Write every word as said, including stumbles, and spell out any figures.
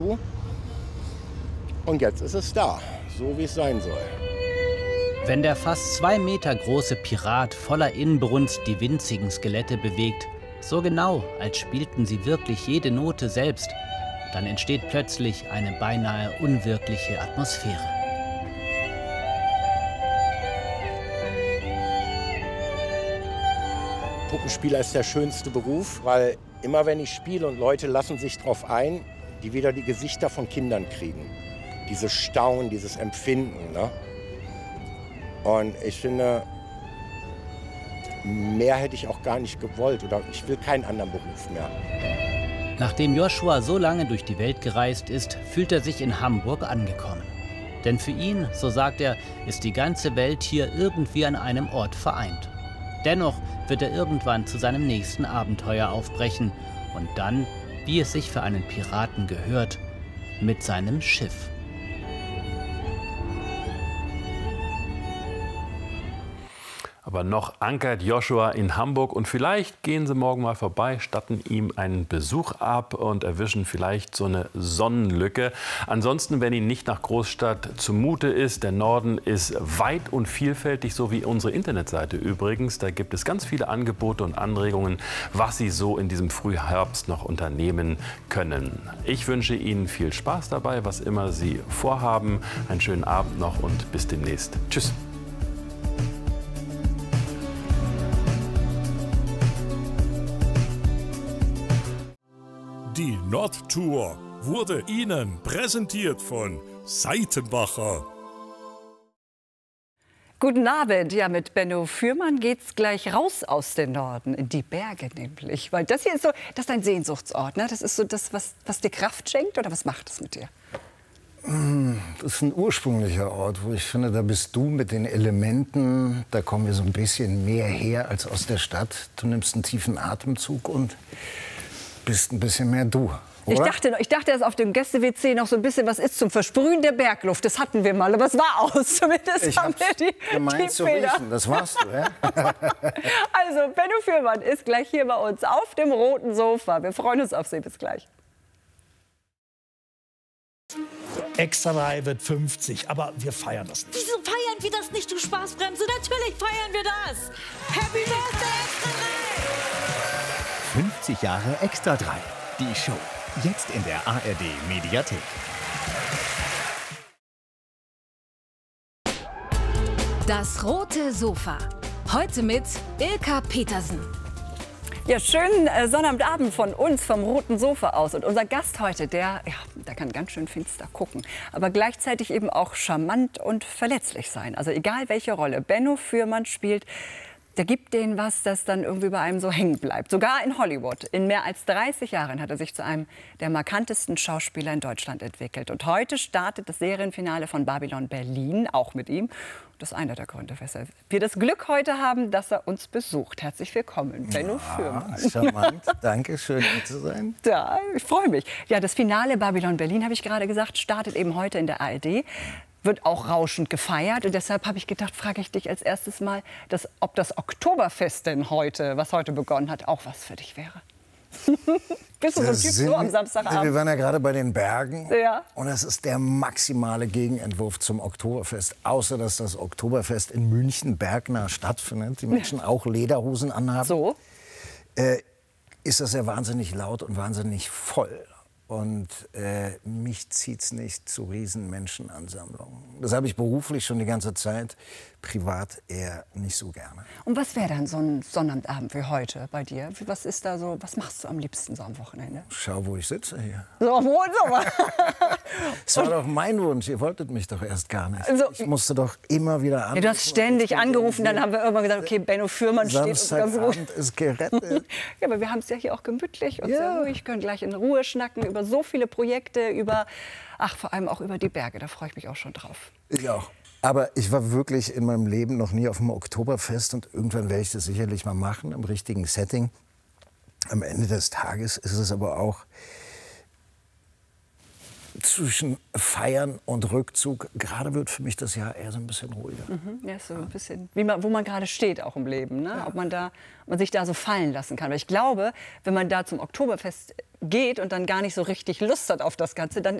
Und jetzt ist es da, so wie es sein soll. Wenn der fast zwei Meter große Pirat voller Inbrunst die winzigen Skelette bewegt, so genau, als spielten sie wirklich jede Note selbst, dann entsteht plötzlich eine beinahe unwirkliche Atmosphäre. Puppenspieler ist der schönste Beruf, weil immer wenn ich spiele und Leute lassen sich darauf ein, die wieder die Gesichter von Kindern kriegen. Dieses Staunen, dieses Empfinden. Ne? Und ich finde, mehr hätte ich auch gar nicht gewollt oder ich will keinen anderen Beruf mehr. Nachdem Joshua so lange durch die Welt gereist ist, fühlt er sich in Hamburg angekommen. Denn für ihn, so sagt er, ist die ganze Welt hier irgendwie an einem Ort vereint. Dennoch wird er irgendwann zu seinem nächsten Abenteuer aufbrechen und dann, wie es sich für einen Piraten gehört, mit seinem Schiff. Aber noch ankert Joshua in Hamburg und vielleicht gehen Sie morgen mal vorbei, statten ihm einen Besuch ab und erwischen vielleicht so eine Sonnenlücke. Ansonsten, wenn Ihnen nicht nach Großstadt zumute ist, der Norden ist weit und vielfältig, so wie unsere Internetseite übrigens. Da gibt es ganz viele Angebote und Anregungen, was Sie so in diesem Frühherbst noch unternehmen können. Ich wünsche Ihnen viel Spaß dabei, was immer Sie vorhaben. Einen schönen Abend noch und bis demnächst. Tschüss. Die Nordtour wurde Ihnen präsentiert von Seitenbacher. Guten Abend. Ja, mit Benno Fürmann geht's gleich raus aus dem Norden, in die Berge nämlich. Weil das hier ist so, das ist ein Sehnsuchtsort, ne? Das ist so das, was, was dir Kraft schenkt, oder was macht es mit dir? Das ist ein ursprünglicher Ort, wo ich finde, da bist du mit den Elementen, da kommen wir so ein bisschen mehr her als aus der Stadt. Du nimmst einen tiefen Atemzug und bist ein bisschen mehr du. Oder? Ich dachte, ich dachte, dass auf dem Gäste-W C noch so ein bisschen was ist zum Versprühen der Bergluft. Das hatten wir mal, aber es war aus. Zumindest ich haben wir die, gemeint die zu Bilder. riechen. Das warst du, ja? Also, Benno Fürmann ist gleich hier bei uns auf dem roten Sofa. Wir freuen uns auf Sie. Bis gleich. Extra drei wird fünfzig, aber wir feiern das nicht. Wieso feiern wir das nicht, du Spaßbremse? Natürlich feiern wir das. Happy Birthday, Extra drei! fünfzig Jahre Extra drei. Die Show. Jetzt in der A R D Mediathek. Das rote Sofa. Heute mit Ilka Petersen. Ja, schönen äh, Sonnabendabend von uns vom roten Sofa aus. Und unser Gast heute, der, ja, der kann ganz schön finster gucken, aber gleichzeitig eben auch charmant und verletzlich sein. Also egal welche Rolle Benno Fürmann spielt, der gibt denen was, das dann irgendwie bei einem so hängen bleibt. Sogar in Hollywood. In mehr als dreißig Jahren hat er sich zu einem der markantesten Schauspieler in Deutschland entwickelt. Und heute startet das Serienfinale von Babylon Berlin, auch mit ihm. Das ist einer der Gründe, weshalb wir das Glück heute haben, dass er uns besucht. Herzlich willkommen, Benno Fürmann. Charmant, danke, schön hier zu sein. Ja, ich freue mich. Ja, das Finale Babylon Berlin, habe ich gerade gesagt, startet eben heute in der A R D. Wird auch rauschend gefeiert. Und deshalb habe ich gedacht, frage ich dich als erstes mal, dass, ob das Oktoberfest denn heute, was heute begonnen hat, auch was für dich wäre. Bist du so ein Typ so am Samstagabend? Wir waren ja gerade bei den Bergen. Ja. Und das ist der maximale Gegenentwurf zum Oktoberfest. Außer, dass das Oktoberfest in München bergnah stattfindet. Die Menschen ja. auch Lederhosen anhaben. So. Äh, ist das ja wahnsinnig laut und wahnsinnig voll. Und äh, mich zieht's nicht zu riesen Menschenansammlungen. Das habe ich beruflich schon die ganze Zeit, privat eher nicht so gerne. Und was wäre dann so ein Sonnabendabend wie heute bei dir? Was ist da so? Was machst du am liebsten so am Wochenende? Schau, wo ich sitze hier. So, wo so? Es war doch mein Wunsch. Ihr wolltet mich doch erst gar nicht. Also, ich musste doch immer wieder anrufen. Ja, du hast ständig angerufen. Dann haben wir irgendwann gesagt, okay, Benno Fürmann steht uns ganz ruhig. Samstagabend ist gerettet. Ja, aber wir haben es ja hier auch gemütlich und Ja. sehr ruhig. Können gleich in Ruhe schnacken über so viele Projekte, über, ach, vor allem auch über die Berge. Da freue ich mich auch schon drauf. Ich auch. Aber ich war wirklich in meinem Leben noch nie auf dem Oktoberfest und irgendwann werde ich das sicherlich mal machen, im richtigen Setting. Am Ende des Tages ist es aber auch zwischen Feiern und Rückzug, gerade wird für mich das Jahr eher so ein bisschen ruhiger. Mhm, ja, so ein bisschen, wie man, wo man gerade steht auch im Leben, ne? Ja. Ob man, da, ob man sich da so fallen lassen kann. Weil ich glaube, wenn man da zum Oktoberfest geht und dann gar nicht so richtig Lust hat auf das Ganze, dann